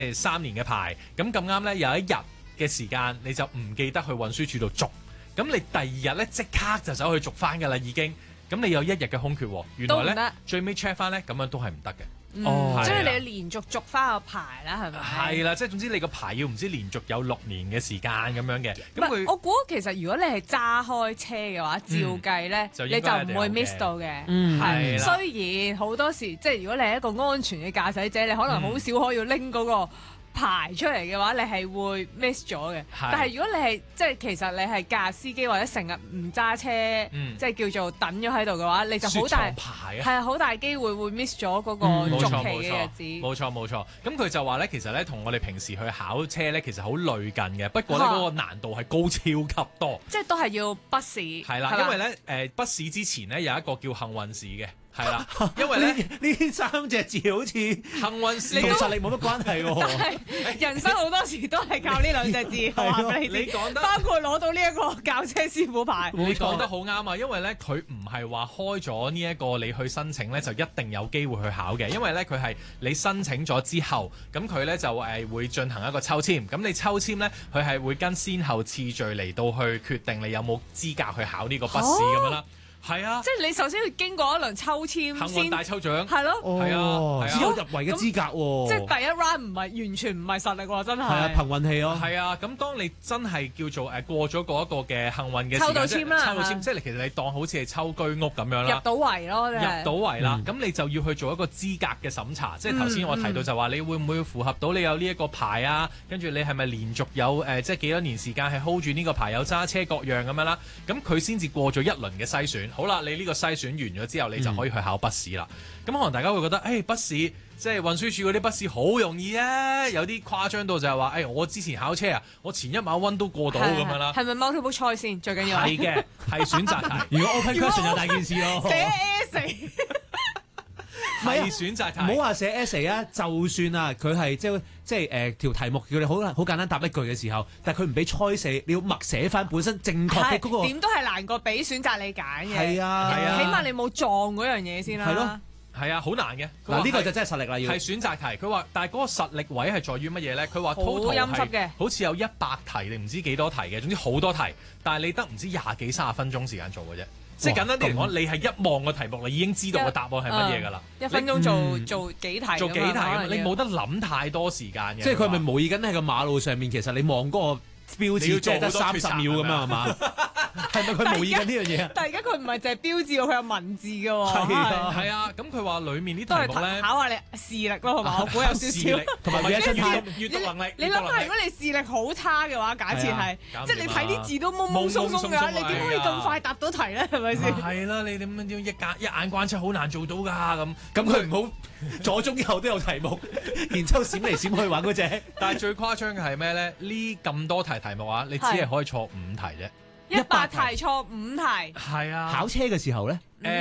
3年嘅牌，咁啱咧有一日嘅時間你就唔記得去運輸署度續，咁你第二日咧即刻就走去續翻㗎啦已經，咁你有一日嘅空缺喎，原來咧最尾 check 翻咧咁樣都係唔得嘅。 所以你要連續續翻個牌啦，係咪？ 係啦，即係總之你個牌要唔知連續有6年嘅時間咁樣嘅。咁我估其實如果你係揸開車嘅話，照計咧你就唔會 miss 到嘅。係啦。雖然好多時即係如果你係一個安全嘅駕駛者，你可能好少可以拎嗰個牌出嚟嘅話，你係會 miss 咗嘅。但係如果你係即係其實你係駕司機或者成日唔揸車，即係叫做等咗喺度嘅話，你就好大係啊，好大機會會 miss 咗嗰個續期嘅日子。 冇錯。咁佢就話咧，其實咧同我哋平時去考車咧，其實好類近嘅。不過咧嗰個難度係高超級多， 即係都係要筆試。 係啦，因為咧筆試之前咧有一個叫幸運試嘅。係啦，因為咧呢3隻字好似幸運試同實力冇乜關係喎。 但係人生好多時都係靠呢2隻字。 你講得包括攞到呢一個教車師傅牌。 你講得好啱啊！因為咧佢唔係話開咗呢一個你去申請咧就一定有機會去考嘅，因為咧佢係你申請咗之後，咁佢咧就會進行一個抽籤，咁你抽籤咧佢係會跟先後次序嚟到去決定你有冇資格去考呢個筆試咁樣啦。係啊， 即係你首先要經過一輪抽籤幸運大抽獎， 係咯， 係啊， 只有入圍嘅資格喎。 即係第一 round 唔係完全唔係實力喎，真係。 係啊，憑運氣咯。 係啊，咁當你真係叫做過咗嗰一個嘅幸運嘅抽到籤啦， 抽到籤，即係其實你當好似係抽居屋咁樣啦， 入到圍咯， 入到圍啦，咁你就要去做一個資格嘅審查，即係頭先我提到就話你會唔會符合到你有呢一個牌啊？跟住你係咪連續有即係幾多年時間係 hold 住呢個牌有揸車各樣咁樣啦？咁佢先至過咗一輪嘅篩選。好啦，你呢個篩選完咗之後，你就可以去考筆試啦。咁可能大家會覺得，筆試即係運輸署嗰啲筆試好容易啊，有啲誇張到就係話，我之前考車啊，我前一晚溫都過到咁樣啦。 係咪 multiple choice 先？最緊要係嘅，係選擇題。 如果 open question 就大件事咯。 寫 essay 係選擇題。 唔好話寫 essay 啊，就算啊，佢係即係條題目叫你好簡單答一句嘅時候，但係佢唔俾 choice，你要默寫翻本身正確嘅嗰個。 點都係難過俾選擇你揀嘅。 係啊， 起碼你冇撞嗰樣嘢先啦。 係咯。 係啊，好難嘅。 嗱，呢個就真係實力啦，要係選擇題。佢話，但係嗰個實力位係在於乜嘢咧？佢話好陰濕嘅， 好似有100題定唔知幾多題嘅，總之好多題。但係你得唔知20幾30分鐘時間做嘅啫。即係簡單啲嚟講，你係一望個題目，你已經知道個答案係乜嘢㗎啦。 1分鐘做幾題？ 做幾題咁，你冇得諗太多時間嘅。 即係佢係咪模擬緊喺個馬路上面？其實你望嗰個標誌，即係得30秒咁樣係嘛？係咪佢模擬緊呢樣嘢啊？ 但係而家佢唔係淨係標誌喎，佢有文字嘅喎。 係啊，咁佢話裡面啲題目咧， 考下你視力咯，係嘛？我估有少少。 同埋閱讀能力。 你諗下，如果你視力好差嘅話，假設係，即係你睇啲字都懵懵鬆鬆嘅話，你點可以咁快答到題咧？係咪先？ 係啦，你點樣一眼關七好難做到㗎咁。 咁佢唔好左中右都有題目，然之後閃嚟閃去揾嗰隻。 但係最誇張嘅係咩咧？呢咁多題目啊，你只係可以錯5題啫。 100題錯5題。 係啊。 考車嘅時候咧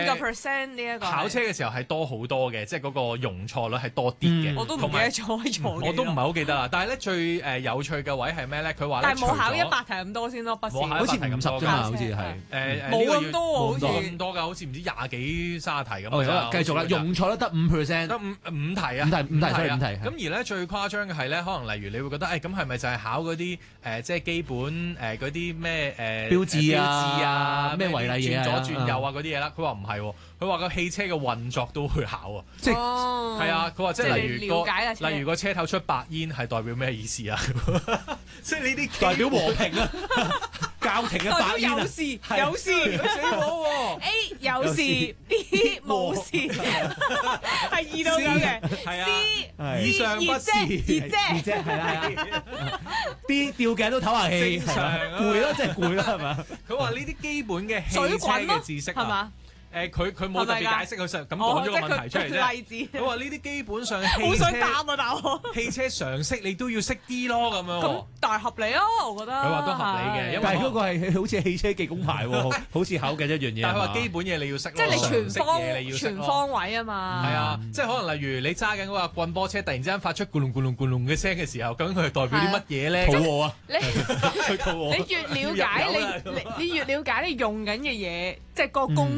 ，5% 呢一個。 考車嘅時候係多好多嘅，即係嗰個容錯率係多啲嘅。 我都唔記得錯我都唔係好記得啦。但係咧最有趣嘅位係咩咧？佢話但係冇考100題咁多先咯，筆試。 好似50啫嘛，好似係。 冇咁多喎，好似。 冇咁多㗎，好似唔知20幾30題咁。 好啦，繼續啦，容錯率得5%。 得5題啊。 5題。 咁而咧最誇張嘅係咧，可能例如你會覺得咁係咪就係考嗰啲即係基本嗰啲咩標誌啊咩違例嘢轉左轉右啊嗰啲嘢啦？佢話唔係喎，佢話個汽車嘅運作都會考啊，即係係啊，佢話即係例如個車頭出白煙係代表咩意思啊？即係呢啲代表和平啊，教廷嘅白煙啊， 有事死我喎 A 有事 B 冇事，係2到9嘅， 係啊 C 以上不是二姐係啦，D 吊頸都唞下氣， 正常攰啦，真係攰啦，係嘛？ 佢話呢啲基本嘅汽車嘅知識係嘛？ 佢冇特別解釋，佢就咁講咗個問題出嚟啫。 例子， 佢話呢啲基本上好想答啊，但我汽車常識你都要識啲咯，咁樣。 咁但係合理啊，我覺得。 佢話都合理嘅，因為但係嗰個係好似汽車技工牌喎，好似考嘅一樣嘢。 但係佢話基本嘢你要識， 即係你全方位啊嘛。 係啊，即係可能例如你揸緊嗰架棍波車，突然之間發出咕隆咕隆咕隆嘅聲嘅時候，究竟佢係代表啲乜嘢咧？ 肚餓啊！ 佢肚餓。 你越了解你越了解你用緊嘅嘢，即係個工具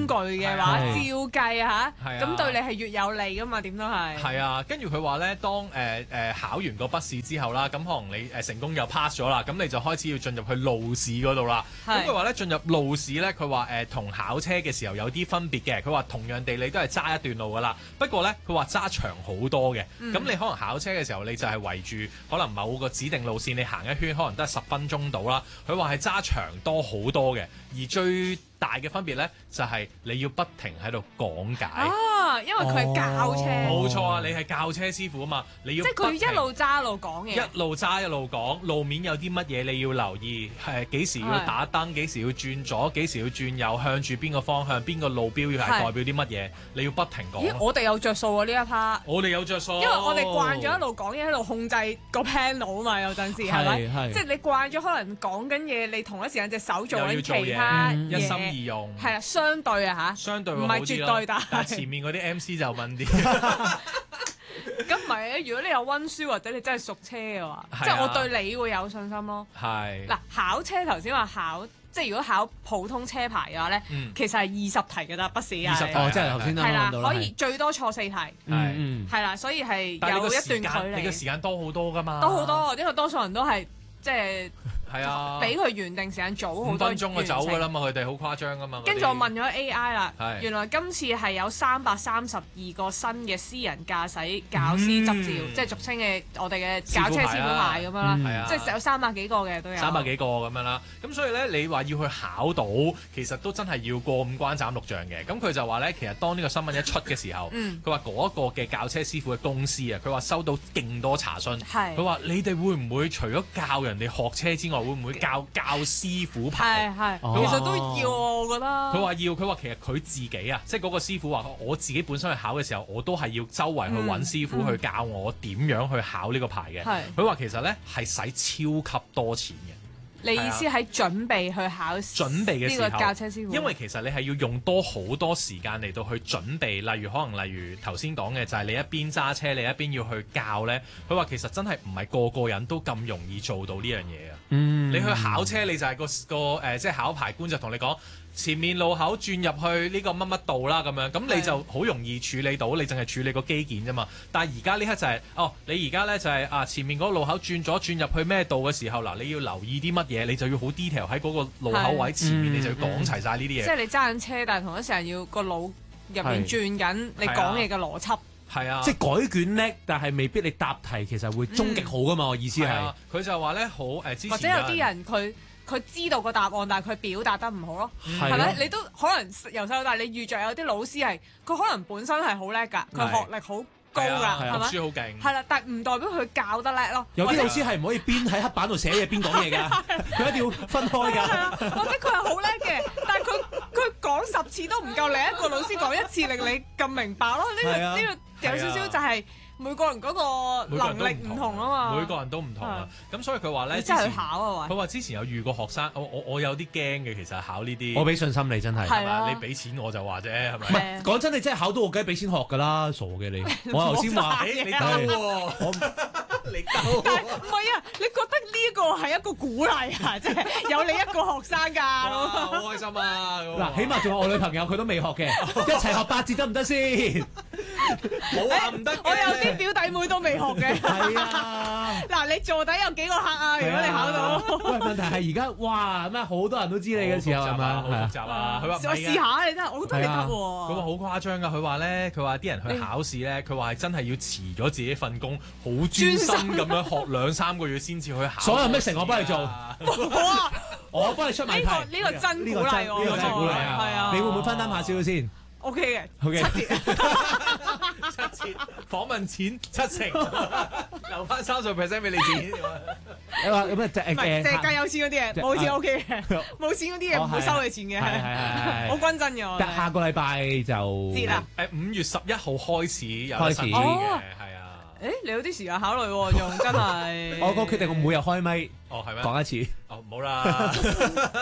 嘅話，照計嚇，咁對你係越有利噶嘛，點都係。 係啊，跟住佢話咧，當考完個筆試之後啦，咁可能你成功又 pass 咗啦，咁你就開始要進入去路試嗰度啦。咁佢話咧，進入路試咧，佢話同考車嘅時候有啲分別嘅。佢話同樣地你都係揸一段路噶啦，不過咧佢話揸長好多嘅。咁你可能考車嘅時候你就係圍住可能某個指定路線，你行一圈可能得10分鐘到啦。佢話係揸長多好多嘅，而最大嘅分別咧，就係你要不停喺度講解。 因為佢係教車。 冇錯啊，你係教車師傅啊嘛，你要即係佢一路揸一路講嘢。 一路揸一路講，路面有啲乜嘢你要留意，幾時要打燈，幾時要轉左，幾時要轉右，向住邊個方向，邊個路標要係代表啲乜嘢，你要不停講。 咦，我哋有着數喎呢一 part。 我哋有着數， 因為我哋慣咗一路講嘢，一路控制個 panel 啊嘛，有陣時係咪？即係你慣咗可能講緊嘢，你同一時間隻手做緊其他嘢， 一心二用。 係啦，相對啊嚇， 相對唔係絕對，但係前面嗰啲 MC 就問啲。 咁唔係啊！如果你有溫書或者你真係熟車嘅話，即係我對你會有信心咯。係嗱，考車頭先話考，即係如果考普通車牌嘅話咧，其實係20題嘅啦，筆試係。 20題，即係頭先係啦，可以最多錯4題。係啦，所以係有一段距離。 你嘅時間多好多㗎嘛？ 多好多，因為多數人都係即係。 係啊， 俾佢原定時間早好多，5 分鐘就走㗎啦嘛，佢哋好誇張㗎嘛。 跟住我問咗 AI 啦，原來今次係有332個新嘅私人駕駛教師執照，即係俗稱嘅我哋嘅教車師傅牌咁樣啦，即係有300幾個嘅都有。300 幾個咁樣啦，咁所以咧，你話要去考到，其實都真係要過5關斬6將嘅。咁佢就話咧，其實當呢個新聞一出嘅時候，佢話嗰個嘅教車師傅嘅公司啊，佢話收到勁多查詢，佢話你哋會唔會除咗教人哋學車之外，會唔會教師傅牌？ 其實都要我覺得。 佢話要，佢話其實佢自己啊，即係嗰個師傅話，我自己本身去考嘅時候，我都係要周圍去揾師傅去教我點樣去考呢個牌嘅。佢話其實呢係使超級多錢嘅。 你意思喺準備去考準備嘅時候， 呢個教車師傅？ 因為其實你係要用好多時間嚟到去準備，例如頭先講嘅就係你一邊揸車，你一邊要去教呢。佢話其實真係唔係個人都咁容易做到呢樣嘢啊！你去考車，你就係即係考牌官就同你講，前面路口轉入去呢個乜乜道啦咁樣，咁你就好容易處理到，你淨係處理個機件啫嘛。但係而家呢刻就係，你而家呢就係前面嗰個路口轉入去咩道嘅時候，嗱你要留意啲乜嘢，你就要好 detail 喺嗰個路口位前面，你就要講齊晒呢啲嘢。 即係你揸緊車，但係同一時間要個腦入面轉緊你講嘢嘅邏輯。 係啊， 即係改卷叻，但係未必你答題其實會終極好噶嘛。我意思係， 佢就話咧好之前或者有啲人佢知道個答案，但係佢表達得唔好咯，係咪？你都可能由細到大，你遇着有啲老師係佢可能本身係好叻㗎，佢學歷好高㗎，係咪？ 書好勁。 係啦，但係唔代表佢教得叻咯。 有啲老師係唔可以邊喺黑板度寫嘢邊講嘢㗎，佢一定要分開㗎。 或者佢係好叻嘅，但係佢講10次都唔夠另一個老師講1次令你咁明白咯。呢個有少少就係。每個人嗰個能力唔同啊嘛， 每個人都唔同啊，咁所以佢話咧， 真係去考啊！ 佢話之前有遇過學生，我有啲驚嘅，其實考呢啲， 我俾信心你真係， 係嘛？你俾錢我就話啫，係咪？ 唔係講真，你真係考到我梗係俾錢學㗎啦，傻嘅你！我頭先話你兜喎，你兜， 唔係啊？你覺得呢個係一個鼓勵啊？即係有你一個學生㗎， 好開心啊！ 嗱，起碼仲有我女朋友，佢都未學嘅，一齊學8字得唔得先？ 冇話唔得， 我有啲表弟妹都未學嘅。 係啊， 嗱，你坐底有幾個客啊？如果你考到， 喂，問題係而家哇咩好多人都知你嘅時候係咪？ 好複雜啊！佢話我試下你真係，我覺得你得喎。 佢話好誇張㗎，佢話咧，佢話啲人去考試咧，佢話係真係要辭咗自己份工，好專心咁樣學2-3個月先至去考。 所有咩成我幫你做， 哇！ 我幫你出埋題。 呢個真鼓勵喎， 呢個真鼓勵啊！ 係啊， 你會唔會分擔下少先 ？O K 嘅 ，7 折 ，7折，訪問錢7成，留翻30% 俾你錢。 你話咁即係計有錢嗰啲嘢，冇錢 O K 嘅，冇錢嗰啲嘢唔會收你錢嘅，係好均真嘅。 下個禮拜就折啦 ，5月11號開始有開始嘅，係啊。 誒，你有啲時間考慮喎，仲真係。 我個決定，我每日開咪， 係咩？ 講一次。 唔好啦。